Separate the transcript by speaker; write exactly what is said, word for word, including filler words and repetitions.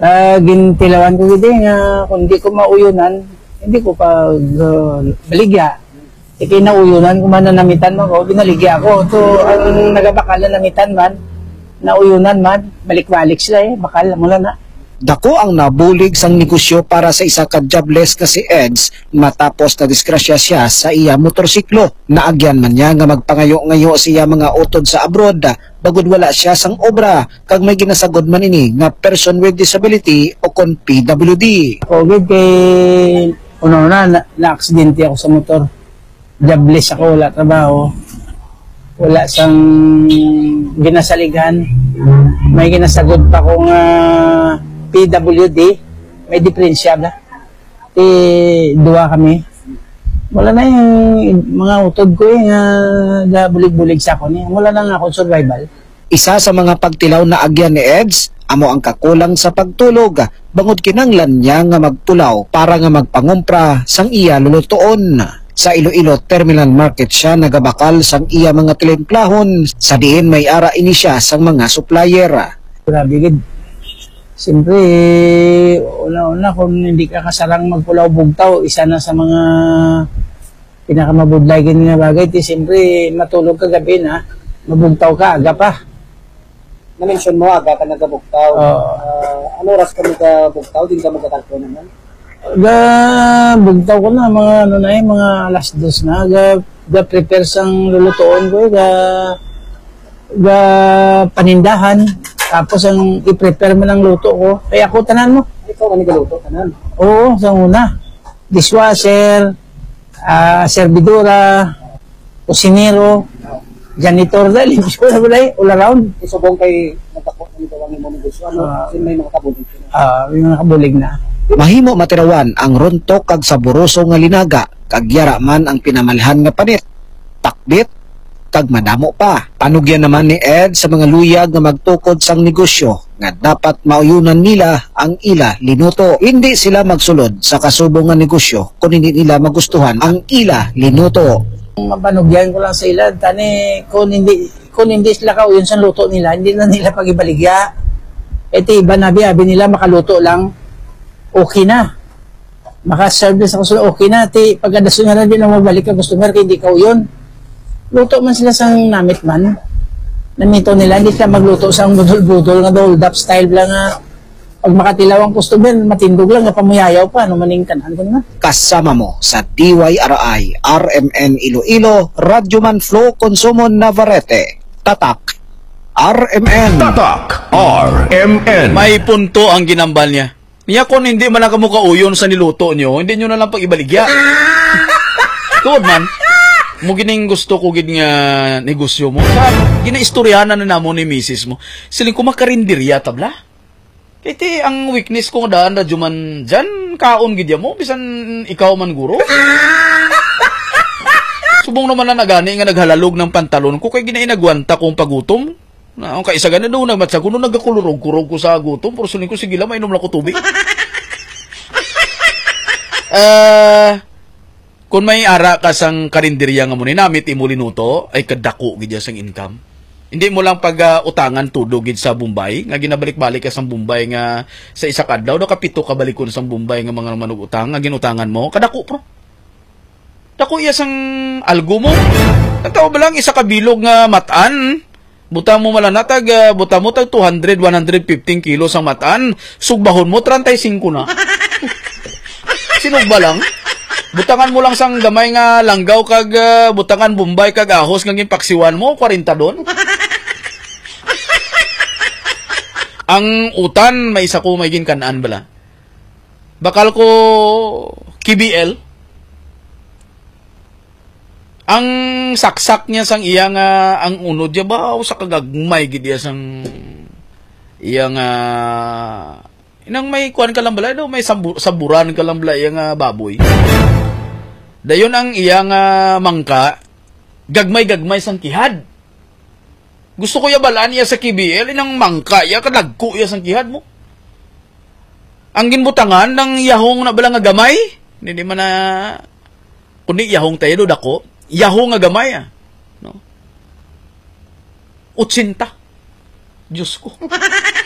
Speaker 1: Uh, gintilawan ko gid nga kung di ko mauyunan, hindi ko pa uh, baligya. Iki nauyunan ko man na namitan mo ko, binaligya ko. So, ang nagabakal na namitan man, nauyunan man, balik-balik sila eh, bakal mula na.
Speaker 2: Dako ang nabulig sang negosyo para sa isa ka jobless nga si Eds matapos na disgrasya siya sa iya motorsiklo. Naagyan man niya nga magpangayo-ngayo siya mga utod sa abroad bagud wala siya sang obra kag may ginasagod man ini nga person with disability o kon P W D.
Speaker 1: COVID kay una-una na, na-aksidente ako sa motor. Jobless ako, wala trabaho. Wala sang ginasaligan. May ginasagod pa kong uh, P W D, may diferensya ba? Di, dua kami. Wala na yung mga utod ko yung uh, bulig-bulig sa ako niya. Wala na nga akong survival.
Speaker 2: Isa sa mga pagtilaw na agyan ni Eds, amo ang kakulang sa pagtulog, bangod kinanglan niya nga magpulaw para nga magpangumpra sang iya lulutoon. Sa Iloilo Terminal Market siya nagabakal sang iya mga tilimplahon, sa diin may ara ini siya sang mga supplier.
Speaker 1: Grabe gid. Siyempre, una-una kung hindi ka kasarang magpulaw-bugtaw, isa na sa mga pinakamabudlay gini nga bagay, di siyempre matulog ka gabi na, mabugtaw ka, aga pa.
Speaker 3: Na-mention mo, aga ka nagabugtaw.
Speaker 1: Uh,
Speaker 3: uh, ano oras ka nagabugtaw? Din ka magkakalpo naman?
Speaker 1: Ga, bugtaw ko na, mga ano na eh, mga alas dos na, ga, ga prepare sang lulutuon ko, ga, ga panindahan. Tapos ang i-prepare mo ng luto ko, kaya ako tanan mo.
Speaker 3: Ikaw ka nagaluto, tanan?
Speaker 1: Oo, sa una. Dishwasher, uh, servidora, kusinero, janitor dahil, all around.
Speaker 3: Isubong kay natakot ng gawang mo negosyo, ano? Uh, may mga kabulig.
Speaker 1: Ah, uh, may mga kabulig na.
Speaker 2: Mahimo matirawan ang rontok kag saburoso nga linaga, kag yara man ang pinamalhan nga panit. Takbit, kag madamo pa. Panugyan naman ni Ed sa mga luyag nga magtukod sang negosyo nga dapat mauyunan nila ang ila linuto. Hindi sila magsulod sa kasubong nga negosyo kung hindi nila magustuhan ang ila linuto.
Speaker 1: Mapanugyan ko lang sa ila, tani kung hindi kung hindi sila kauyon sa luto nila, hindi na nila pagibaligya. Ito iba na biyabi nila makaluto lang, okay na. Makaserve sa kusunod, okay na. Ti pagkadasun na din na mabalik ka customer kay hindi kauyon. Luto man sila sang namit man. Namito nila, hindi sila magluto sang budol-budol nga hold up style lang nga. Pag makatilaw ang customer, matindog lang nga pamuyayaw pa, ano maning kanan ko naman.
Speaker 2: Kasama mo sa D Y R I, R M N Iloilo, Radyoman Flow Consumon Navarrete, Tatak, R M N.
Speaker 4: Tatak, R M N.
Speaker 5: May punto ang ginambal niya. Niya kung hindi man ang kamukauyon sa niluto nyo, hindi nyo na lang pag-ibaligya. Tuod man. Mo gining gusto ko gid nga negosyo mo. Sa ginaistoryahan na namo ni misis mo. Siling ko makarinderya tabla. Kiti ang weakness ko daan da juman jan kaon gid mo bisan ikaw man guro. Subong naman na nagani nga naghalalog ng pantalon ko kay ginainagwanta kong pagutom. Na ang kaisa gana daw nagmatsa kuno nagakulurog-kurog ko sa gutom pero siling ko sige lang mainom lang ko tubig. Eh uh, kung may ara ka sang karinderya nga mo ni namit imo linuto ay kadako gid sang income. Hindi mo lang pag uh, utangan tudo gid sa Bombay nga ginabalik-balik ka sang Bombay nga sa isa kadlaw do kapito ka balikon sang Bombay nga mga manug utang nga ginutangan mo kadako pro. Dako iya sang algo mo. Tawo ba lang isa ka bilog nga matan. Buta mo malanatag uh, buta mo tag two hundred one hundred fifteen kilo sang matan, sugbahon mo thirty-five na. Sinugba lang. Butangan mo lang sang gamay nga langgaw kag uh, butangan Bombay kag ahos nga gimpaksiwan mo forty doon. Ang utan may isa ko may ginkanaan bala. Bakal ko K B L. Ang saksak niya sang iya nga ang unod niya ba sa kagagmay gid iya sang iya nga inang may kuan ka lang bala no may sabur saburan ka lang bala iya nga baboy. Dayon ang iyang uh, mangka, gagmay-gagmay sang kihad. Gusto ko ya balaan iya sa K B L, inang mangka, iya kadagko iya sang kihad mo. Ang ginbutangan ng yahong na balang nga gamay, hindi man na, kundi yahong tayo do dako, yahong nga gamay ah. No? Utsinta. Diyos ko.